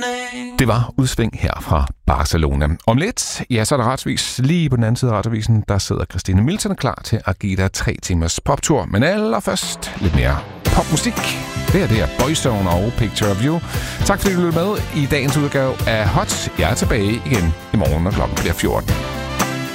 listening. Det var udsving her fra Barcelona. Om lidt, ja, så er der retsvis lige på den anden side af retvisen, der sidder Christine Milton klar til at give dig 3 timers poptur. Men allerførst lidt mere popmusik. Det er Boyzone og Picture of You. Tak fordi du lyttede med i dagens udgave af Hot. Jeg er tilbage igen i morgen, når klokken bliver 14.